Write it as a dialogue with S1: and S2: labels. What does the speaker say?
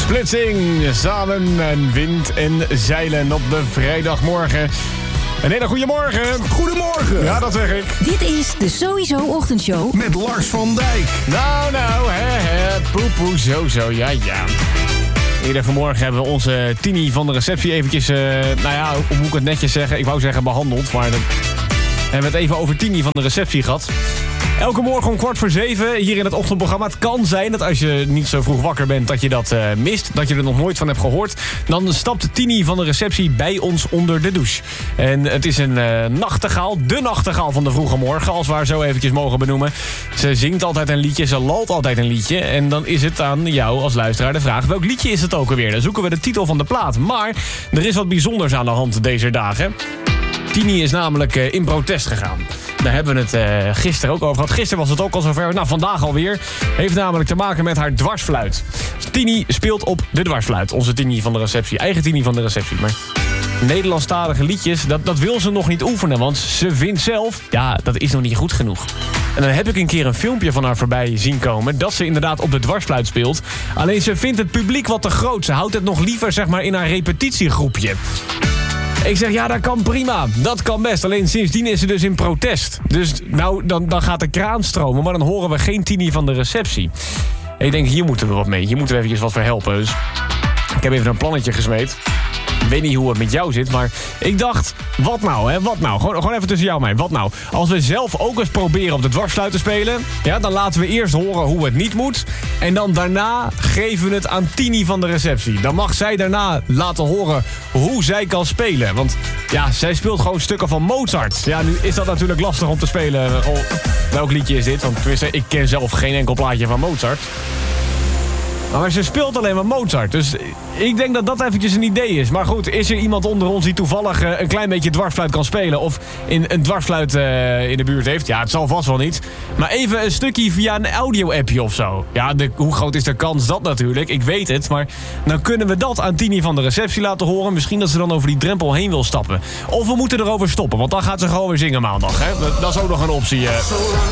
S1: Splitsing, samen en wind en zeilen op de vrijdagmorgen. Een hele goede morgen.
S2: Goedemorgen.
S1: Ja, dat zeg ik.
S3: Dit is de Sowieso Ochtendshow.
S2: Met Lars van Dijk.
S1: Nou, poepoe, zo, ja. Eerder vanmorgen hebben we onze Tini van de receptie eventjes, hoe moet ik het netjes zeggen? Ik wou zeggen behandeld, maar dan hebben we het even over Tini van de receptie gehad. Elke morgen om 6:45 hier in het ochtendprogramma. Het kan zijn dat als je niet zo vroeg wakker bent dat je dat mist. Dat je er nog nooit van hebt gehoord. Dan stapt Tini van de receptie bij ons onder de douche. En het is een nachtegaal. De nachtegaal van de vroege morgen. Als we haar zo eventjes mogen benoemen. Ze zingt altijd een liedje. Ze lalt altijd een liedje. En dan is het aan jou als luisteraar de vraag. Welk liedje is het ook alweer? Dan zoeken we de titel van de plaat. Maar er is wat bijzonders aan de hand deze dagen. Tini is namelijk in protest gegaan. Daar hebben we het gisteren ook over gehad. Gisteren was het ook al zover. Nou, vandaag alweer. Heeft namelijk te maken met haar dwarsfluit. Tini speelt op de dwarsfluit. Onze Tini van de receptie. Eigen Tini van de receptie. Maar Nederlandstalige liedjes, dat wil ze nog niet oefenen. Want ze vindt zelf, dat is nog niet goed genoeg. En dan heb ik een keer een filmpje van haar voorbij zien komen. Dat ze inderdaad op de dwarsfluit speelt. Alleen ze vindt het publiek wat te groot. Ze houdt het nog liever, zeg maar, in haar repetitiegroepje. Ik zeg, dat kan prima. Dat kan best. Alleen sindsdien is ze dus in protest. Dus dan gaat de kraan stromen. Maar dan horen we geen Tini van de receptie. En ik denk, hier moeten we wat mee. Hier moeten we eventjes wat voor helpen. Dus ik heb even een plannetje gesmeed. Ik weet niet hoe het met jou zit, maar ik dacht, wat nou? Gewoon even tussen jou en mij. Wat nou? Als we zelf ook eens proberen op de dwarsfluit te spelen, dan laten we eerst horen hoe het niet moet. En dan daarna geven we het aan Tini van de receptie. Dan mag zij daarna laten horen hoe zij kan spelen. Want zij speelt gewoon stukken van Mozart. Ja, nu is dat natuurlijk lastig om te spelen. Welk liedje is dit? Want tenminste, ik ken zelf geen enkel plaatje van Mozart. Maar ze speelt alleen maar Mozart. Dus ik denk dat dat eventjes een idee is. Maar goed, is er iemand onder ons die toevallig een klein beetje dwarsfluit kan spelen? Of een dwarsfluit in de buurt heeft? Ja, het zal vast wel niet. Maar even een stukje via een audio-appje of zo. Ja, hoe groot is de kans dat natuurlijk? Ik weet het, maar dan kunnen we dat aan Tini van de receptie laten horen. Misschien dat ze dan over die drempel heen wil stappen. Of we moeten erover stoppen, want dan gaat ze gewoon weer zingen maandag. Hè? Dat is ook nog een optie.